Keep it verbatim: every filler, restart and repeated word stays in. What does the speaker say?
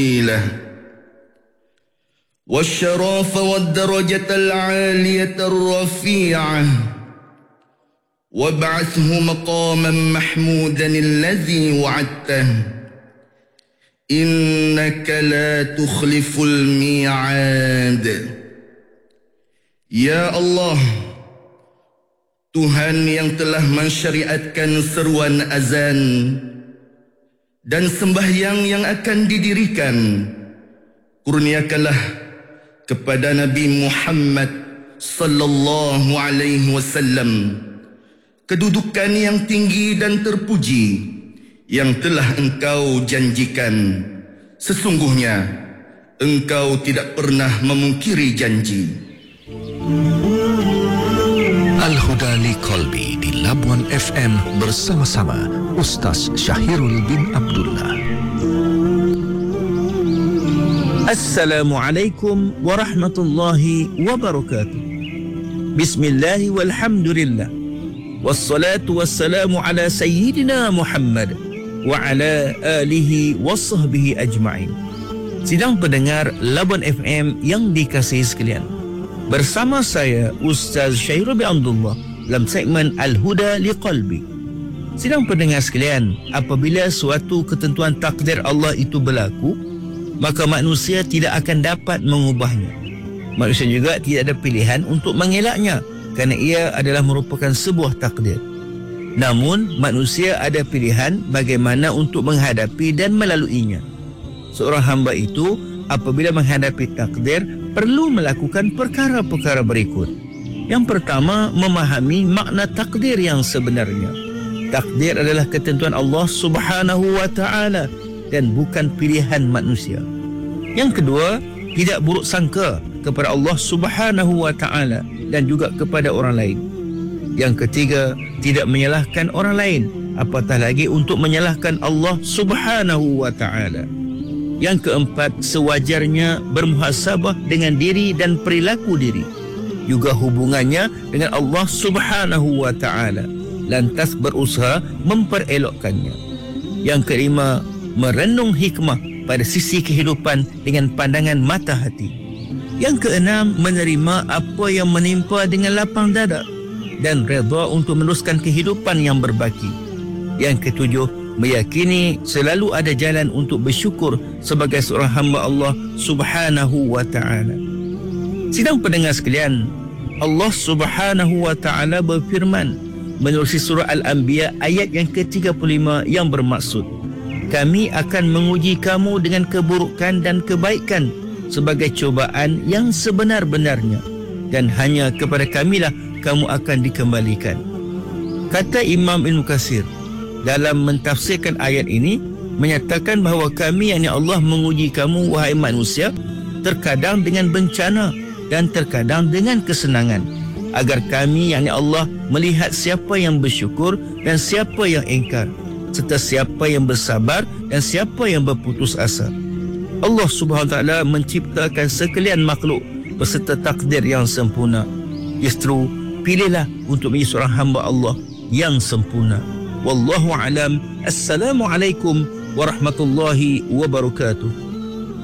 والشرف والدرجة العالية الرفيعة وابعثه مقاما محمودا الذي وعدته إنك لا تخلف الميعاد. Ya Allah, Tuhan yang telah mensyariatkan seruan azan dan sembahyang yang akan didirikan, kurniakanlah kepada Nabi Muhammad sallallahu alaihi wasallam kedudukan yang tinggi dan terpuji yang telah Engkau janjikan. Sesungguhnya Engkau tidak pernah memungkiri janji. Al-Huda li Qalbi di Labuan F M bersama-sama Ustaz Syahirul bin Abdullah. Assalamualaikum warahmatullahi wabarakatuh. Bismillahi walhamdulillah. Wassalatu wassalamu ala sayyidina Muhammad wa ala alihi wassahbihi ajma'in. Sidang pendengar Labuan F M yang dikasihi sekalian, bersama saya Ustaz Syahirul bin Abdullah dalam segmen Al-Huda li Qalbi. Sidang pendengar sekalian, apabila suatu ketentuan takdir Allah itu berlaku, maka manusia tidak akan dapat mengubahnya. Manusia juga tidak ada pilihan untuk mengelaknya kerana ia adalah merupakan sebuah takdir. Namun manusia ada pilihan bagaimana untuk menghadapi dan melaluinya. Seorang hamba itu apabila menghadapi takdir perlu melakukan perkara-perkara berikut. Yang pertama, memahami makna takdir yang sebenarnya. Takdir adalah ketentuan Allah Subhanahu wa taala dan bukan pilihan manusia. Yang kedua, tidak buruk sangka kepada Allah Subhanahu wa taala dan juga kepada orang lain. Yang ketiga, tidak menyalahkan orang lain, apatah lagi untuk menyalahkan Allah Subhanahu wa taala. Yang keempat, sewajarnya bermuhasabah dengan diri dan perilaku diri, juga hubungannya dengan Allah Subhanahu wa taala, lantas berusaha memperelokkannya. Yang kelima, merenung hikmah pada sisi kehidupan dengan pandangan mata hati. Yang keenam, menerima apa yang menimpa dengan lapang dada dan redha untuk meneruskan kehidupan yang berbaki. Yang ketujuh, meyakini selalu ada jalan untuk bersyukur sebagai seorang hamba Allah Subhanahu wa taala. Sidang pendengar sekalian, Allah Subhanahu wa taala berfirman menerusi surah Al-Anbiya ayat yang ke tiga puluh lima yang bermaksud, kami akan menguji kamu dengan keburukan dan kebaikan sebagai cubaan yang sebenar-benarnya, dan hanya kepada kamilah kamu akan dikembalikan. Kata Imam Ibn Katsir dalam mentafsirkan ayat ini, menyatakan bahawa kami, yakni Allah, menguji kamu wahai manusia terkadang dengan bencana dan terkadang dengan kesenangan, agar kami, yakni Allah, melihat siapa yang bersyukur dan siapa yang ingkar, serta siapa yang bersabar dan siapa yang berputus asa. Allah Subhanahu wa taala menciptakan sekalian makhluk beserta takdir yang sempurna. Justru pilihlah untuk menjadi seorang hamba Allah yang sempurna. Wallahu alam. Assalamualaikum warahmatullahi wabarakatuh.